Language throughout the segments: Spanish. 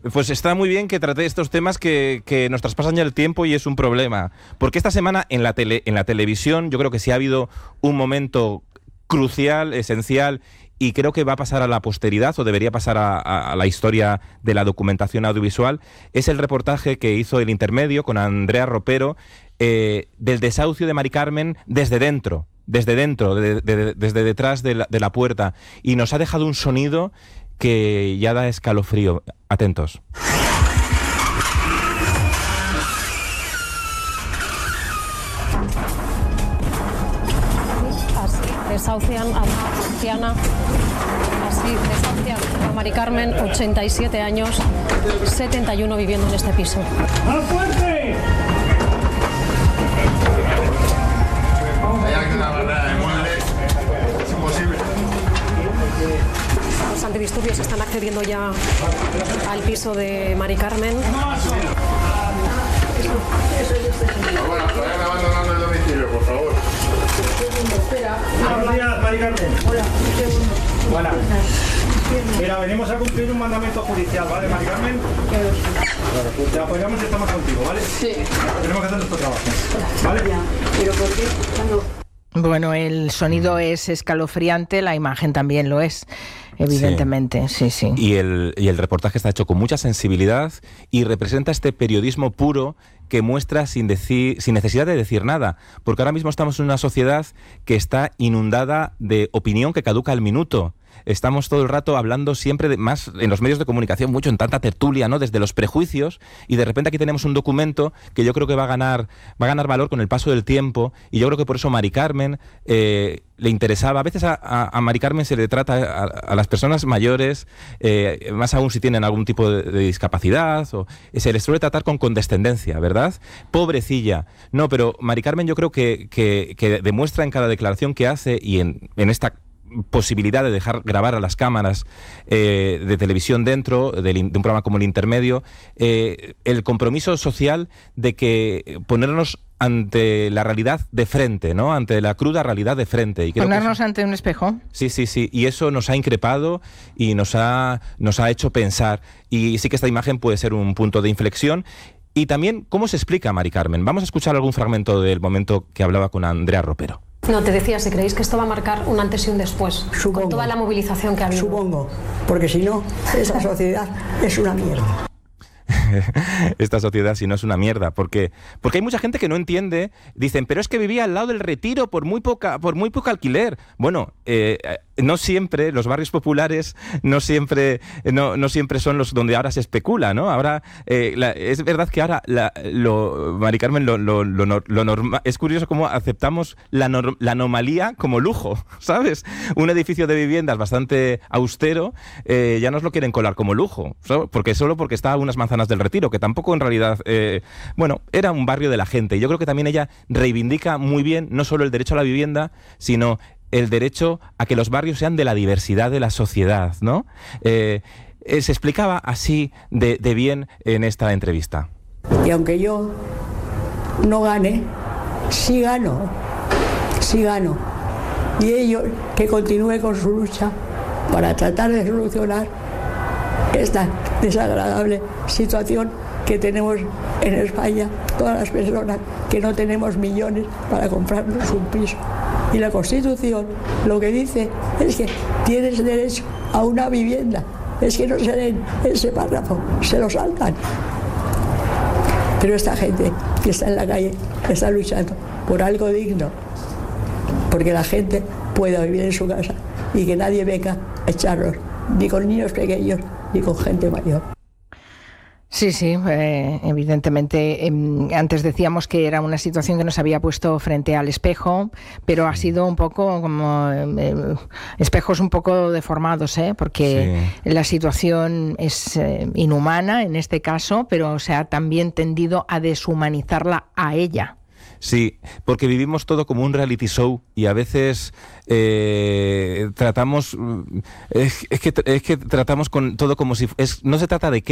Pues está muy bien que trate estos temas que nos traspasan ya el tiempo y es un problema. Porque esta semana en la televisión yo creo que sí ha habido un momento crucial, esencial, y creo que va a pasar a la posteridad o debería pasar a la historia de la documentación audiovisual. Es el reportaje que hizo El Intermedio con Andrea Ropero del desahucio de Mari Carmen desde dentro, desde detrás de la puerta, y nos ha dejado un sonido que ya da escalofrío. Atentos. Desahucian a la anciana, así desahucian a Mari Carmen, 87 años, 71 viviendo en este piso. ¡Más fuerte! Hay alguna barrera de mueble, es imposible. Los antidisturbios están accediendo ya al piso de Mari Carmen. Bueno, vayan abandonando el domicilio, por favor. Buenos días, Mari Carmen. Hola, un segundo. Buenas. Mira, venimos a cumplir un mandamiento judicial, ¿vale, Mari Carmen? Claro, pues te apoyamos y estamos contigo, ¿vale? Sí. Tenemos que hacer nuestro trabajo, ¿vale? Ya, pero ¿por qué? Bueno, el sonido es escalofriante, la imagen también lo es, evidentemente, sí. Y el reportaje está hecho con mucha sensibilidad y representa este periodismo puro que muestra sin necesidad de decir nada, porque ahora mismo estamos en una sociedad que está inundada de opinión que caduca al minuto. Estamos todo el rato hablando siempre más en los medios de comunicación, mucho en tanta tertulia, ¿no? Desde los prejuicios, y de repente aquí tenemos un documento que yo creo que va a ganar valor con el paso del tiempo, y yo creo que por eso Mari Carmen le interesaba. A veces a Mari Carmen se le trata a las personas mayores, más aún si tienen algún tipo de discapacidad, o se les suele tratar con condescendencia, ¿verdad? Pobrecilla. No, pero Mari Carmen yo creo que demuestra en cada declaración que hace y en esta posibilidad de dejar grabar a las cámaras de televisión dentro de un programa como El Intermedio, el compromiso social de que ponernos ante la realidad de frente, ¿no? Ante la cruda realidad de frente. Y ponernos ante un espejo. Sí. Y eso nos ha increpado y nos ha hecho pensar. Y sí que esta imagen puede ser un punto de inflexión. Y también, ¿cómo se explica Mari Carmen? Vamos a escuchar algún fragmento del momento que hablaba con Andrea Ropero. No, te decía, si creéis que esto va a marcar un antes y un después, Supongo. con toda la movilización que ha habido. Supongo, porque si no, esa sociedad es una mierda. Esta sociedad, si no, es una mierda, porque hay mucha gente que no entiende. Dicen, pero es que vivía al lado del Retiro por muy poco alquiler. Bueno, no siempre los barrios populares no siempre son los donde ahora se especula, ¿no? Ahora es verdad que ahora Mari Carmen, lo normal, es curioso cómo aceptamos la anomalía como lujo, ¿sabes? Un edificio de viviendas bastante austero ya nos lo quieren colar como lujo, porque está a unas manzanas del Retiro, que tampoco en realidad era un barrio de la gente. Yo creo que también ella reivindica muy bien no solo el derecho a la vivienda, sino el derecho a que los barrios sean de la diversidad de la sociedad, ¿no? Se explicaba así de bien en esta entrevista. Y aunque yo no gane, sí gano. Y ellos que continúen con su lucha para tratar de solucionar esta desagradable situación que tenemos en España, todas las personas que no tenemos millones para comprarnos un piso. Y la Constitución lo que dice es que tienes derecho a una vivienda. Es que no se leen ese párrafo, se lo saltan. Pero esta gente que está en la calle está luchando por algo digno, porque la gente pueda vivir en su casa y que nadie venga a echarlos, ni con niños pequeños, ni con gente mayor. Sí, evidentemente. Antes decíamos que era una situación que nos había puesto frente al espejo, pero ha sido un poco como espejos un poco deformados, porque la situación es inhumana en este caso, pero se ha también tendido a deshumanizarla a ella. Sí, porque vivimos todo como un reality show y a veces tratamos con todo como si no se trata de qué,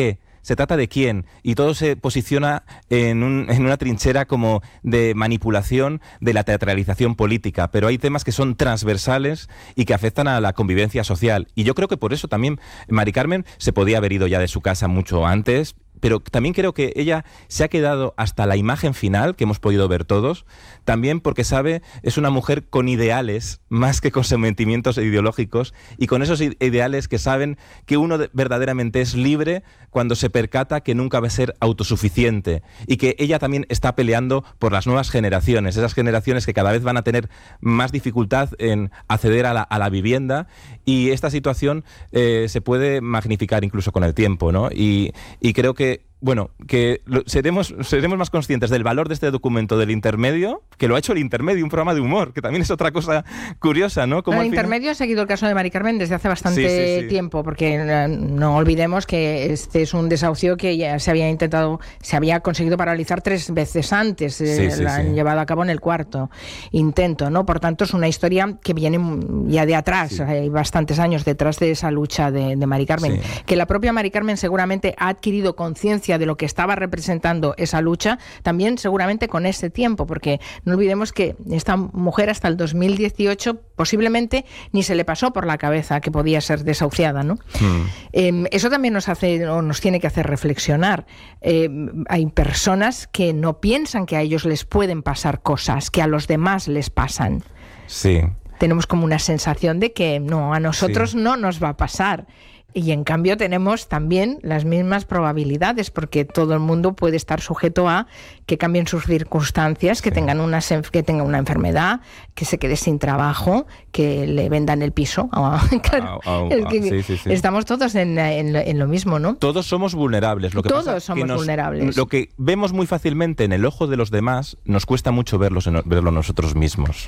se trata de quién, y todo se posiciona en una trinchera como de manipulación de la teatralización política, pero hay temas que son transversales y que afectan a la convivencia social, y yo creo que por eso también Mari Carmen se podía haber ido ya de su casa mucho antes, pero también creo que ella se ha quedado hasta la imagen final que hemos podido ver todos, también porque es una mujer con ideales más que con sentimientos ideológicos, y con esos ideales que saben que uno verdaderamente es libre cuando se percata que nunca va a ser autosuficiente, y que ella también está peleando por las nuevas generaciones, esas generaciones que cada vez van a tener más dificultad en acceder a la vivienda, y esta situación se puede magnificar incluso con el tiempo, ¿no? Y creo que seremos más conscientes del valor de este documento del Intermedio, que lo ha hecho el Intermedio, un programa de humor, que también es otra cosa curiosa, ¿no? Como el Intermedio ha seguido el caso de Mari Carmen desde hace bastante tiempo, porque no olvidemos que este es un desahucio que ya se había conseguido paralizar 3 veces antes, lo han llevado a cabo en el 4º intento, ¿no? Por tanto, es una historia que viene ya de atrás, hay bastantes años detrás de esa lucha de Mari Carmen, que la propia Mari Carmen seguramente ha adquirido conciencia de lo que estaba representando esa lucha, también seguramente con ese tiempo, porque no olvidemos que esta mujer hasta el 2018 posiblemente ni se le pasó por la cabeza que podía ser desahuciada, ¿no? Eso también nos tiene que hacer reflexionar. Hay personas que no piensan que a ellos les pueden pasar cosas que a los demás les pasan. Sí. Tenemos como una sensación de que no, a nosotros no nos va a pasar. Y en cambio tenemos también las mismas probabilidades, porque todo el mundo puede estar sujeto a que cambien sus circunstancias, que tenga una enfermedad, que se quede sin trabajo, que le vendan el piso. Estamos todos en lo mismo, ¿no? Todos somos vulnerables. Todos somos vulnerables. Lo que vemos muy fácilmente en el ojo de los demás, nos cuesta mucho verlo nosotros mismos.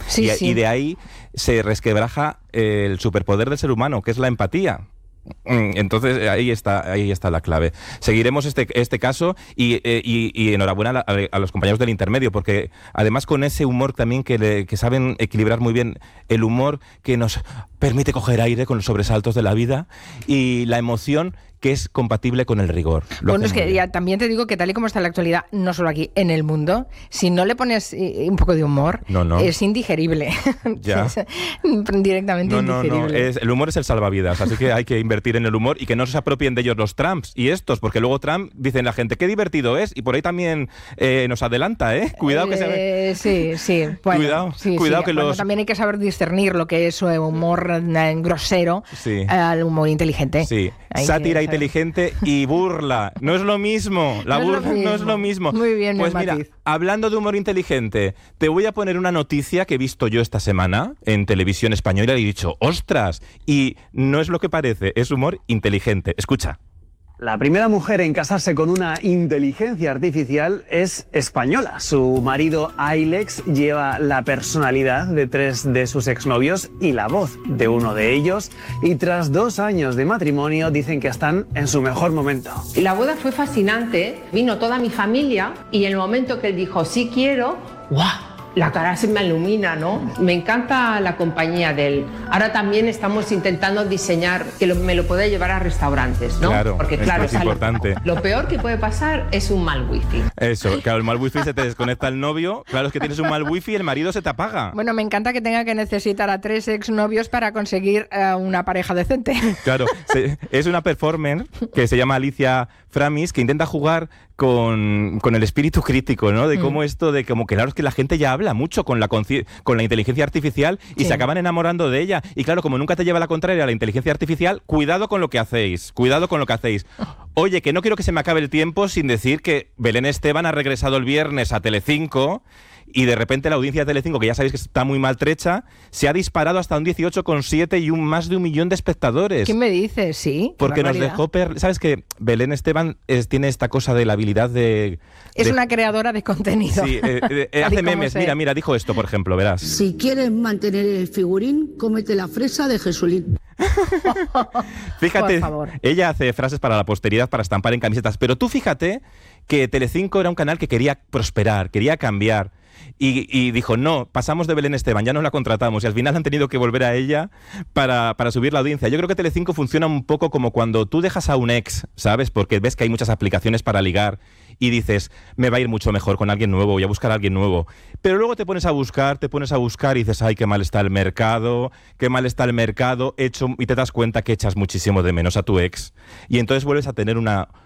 Y de ahí se resquebraja el superpoder del ser humano, que es la empatía. Entonces ahí está la clave. Seguiremos este caso y enhorabuena a los compañeros del Intermedio, porque además con ese humor también que saben equilibrar muy bien el humor que nos permite coger aire con los sobresaltos de la vida y la emoción que es compatible con el rigor. Bueno, es que también te digo que tal y como está la actualidad, no solo aquí, en el mundo, si no le pones un poco de humor, es indigerible. Ya. Es directamente indigerible. El humor es el salvavidas, así que hay que invertir en el humor y que no se apropien de ellos los Trumps y estos, porque luego Trump, dicen la gente, qué divertido es, y por ahí también nos adelanta, ¿eh? Cuidado que se ve. Sí. Bueno, cuidado que también hay que saber discernir lo que es humor grosero al humor inteligente. Sí. Sátira inteligente y burla. No es lo mismo. La burla no es lo mismo. Muy bien, pues mira, hablando de humor inteligente, te voy a poner una noticia que he visto yo esta semana en televisión española y he dicho, ¡ostras! Y no es lo que parece, es humor inteligente. Escucha. La primera mujer en casarse con una inteligencia artificial es española. Su marido Ailex lleva la personalidad de 3 de sus exnovios y la voz de uno de ellos. Y tras 2 años de matrimonio dicen que están en su mejor momento. La boda fue fascinante. Vino toda mi familia y en el momento que él dijo sí quiero, ¡guau! La cara se me ilumina, ¿no? Me encanta la compañía de él. Ahora también estamos intentando diseñar que me lo pueda llevar a restaurantes, ¿no? Claro, porque claro, es importante. Lo peor que puede pasar es un mal wifi. Eso, claro, el mal wifi se te desconecta el novio. Claro, es que tienes un mal wifi y el marido se te apaga. Bueno, me encanta que tenga que necesitar a 3 exnovios para conseguir una pareja decente. Claro, es una performer que se llama Alicia Framis, que intenta jugar con el espíritu crítico, ¿no? De cómo esto, de como que claro, es que la gente ya habla mucho con la inteligencia artificial y se acaban enamorando de ella. Y claro, como nunca te lleva la contraria a la inteligencia artificial, cuidado con lo que hacéis, Oye, que no quiero que se me acabe el tiempo sin decir que Belén Esteban ha regresado el viernes a Telecinco y de repente la audiencia de Telecinco, que ya sabéis que está muy maltrecha, se ha disparado hasta un 18,7 y más de 1 millón de espectadores. ¿Qué me dices? Sí. Porque nos dejó... ¿Sabes que Belén Esteban tiene esta cosa de la habilidad de... Es una creadora de contenido. Sí, hace memes. Mira, dijo esto, por ejemplo, verás. Si quieres mantener el figurín, cómete la fresa de Jesulín. Fíjate, ella hace frases para la posteridad, para estampar en camisetas, pero tú fíjate que Telecinco era un canal que quería prosperar, quería cambiar. y dijo, no, pasamos de Belén Esteban, ya no la contratamos, y al final han tenido que volver a ella para subir la audiencia. Yo creo que Telecinco funciona un poco como cuando tú dejas a un ex, ¿sabes? Porque ves que hay muchas aplicaciones para ligar y dices, me va a ir mucho mejor con alguien nuevo, voy a buscar a alguien nuevo. Pero luego te pones a buscar y dices, ay, qué mal está el mercado, y te das cuenta que echas muchísimo de menos a tu ex. Y entonces vuelves a tener una